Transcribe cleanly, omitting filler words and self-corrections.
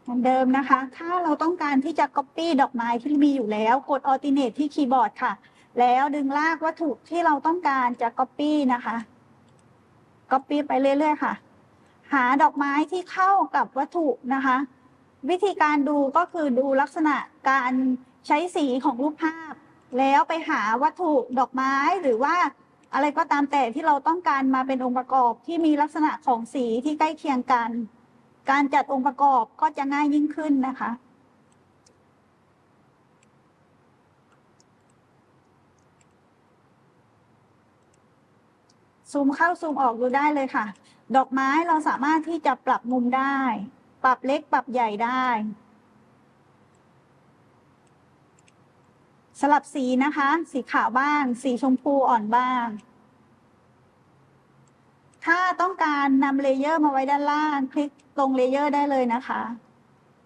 เหมือนเดิมนะคะ ถ้าเราต้องการที่จะ Copy ดอกไม้ที่มีอยู่แล้ว กด Alternate ที่คีย์บอร์ดค่ะ แล้วดึงลากวัตถุที่เราต้องการจะ Copy นะคะ Copy ไปเรื่อยๆค่ะ หาดอกไม้ที่เข้ากับวัตถุนะคะ วิธีการดูก็คือดูลักษณะการใช้สีของรูปภาพ แล้วไปหาวัตถุดอกไม้หรือว่าอะไรก็ตามแต่ที่เราต้องการมาเป็นองค์ประกอบที่มีลักษณะของสีที่ใกล้เคียงกัน การจัดองค์ประกอบก็จะง่ายยิ่งขึ้นนะคะ ซูมเข้าซูมออกดูได้เลยค่ะ ดอกไม้เราสามารถที่จะปรับมุมได้ ปรับเล็กปรับใหญ่ได้ สลับสีนะคะ สีขาวบ้าง สีชมพูอ่อนบ้าง ถ้าต้องการนำเลเยอร์มาไว้ด้านล่าง คลิกตรงเลเยอร์ได้เลยนะคะ